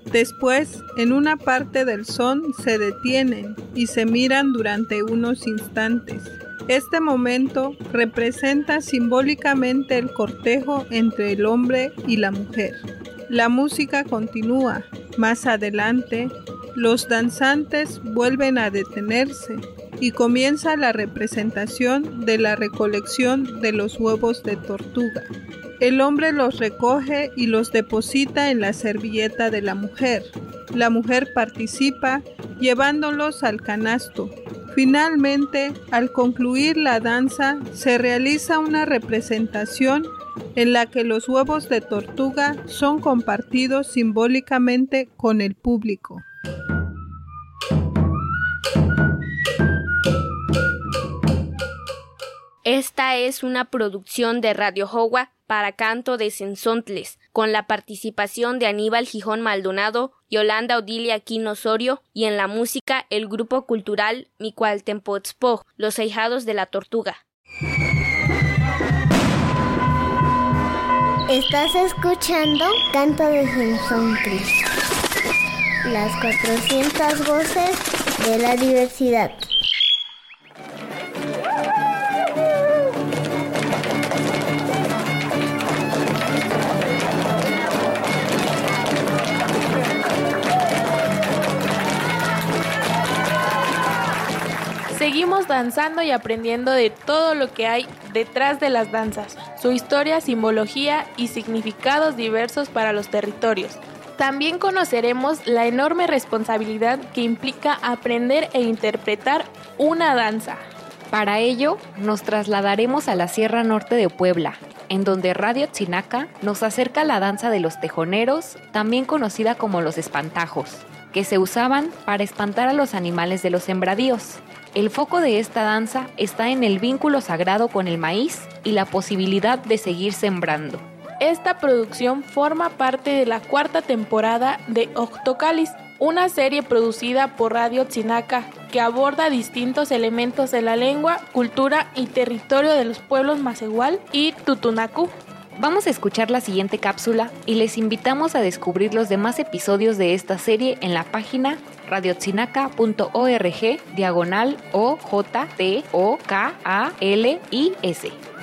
Después, en una parte del son se detienen y se miran durante unos instantes. Este momento representa simbólicamente el cortejo entre el hombre y la mujer. La música continúa. Más adelante, los danzantes vuelven a detenerse y comienza la representación de la recolección de los huevos de tortuga. El hombre los recoge y los deposita en la servilleta de la mujer. La mujer participa llevándolos al canasto. Finalmente, al concluir la danza, se realiza una representación en la que los huevos de tortuga son compartidos simbólicamente con el público. Esta es una producción de Radio Jowa para Canto de Cenzontles, con la participación de Aníbal Gijón Maldonado, Yolanda Odilia Aquino Osorio y en la música el grupo cultural Micualtempotzpoj, Los Ahijados de la Tortuga. Estás escuchando Canto de Cenzontles, las 400 voces de la diversidad. Seguimos danzando y aprendiendo de todo lo que hay detrás de las danzas, su historia, simbología y significados diversos para los territorios. También conoceremos la enorme responsabilidad que implica aprender e interpretar una danza. Para ello, nos trasladaremos a la Sierra Norte de Puebla, en donde Radio Tzinaca nos acerca a la danza de los tejoneros, también conocida como los espantajos, que se usaban para espantar a los animales de los sembradíos. El foco de esta danza está en el vínculo sagrado con el maíz y la posibilidad de seguir sembrando. Esta producción forma parte de la 4ª temporada de Octocalis, una serie producida por Radio Tzinaca que aborda distintos elementos de la lengua, cultura y territorio de los pueblos Macehual y Tutunacú. Vamos a escuchar la siguiente cápsula y les invitamos a descubrir los demás episodios de esta serie en la página radiotzinaca.org/OJTOKALIS.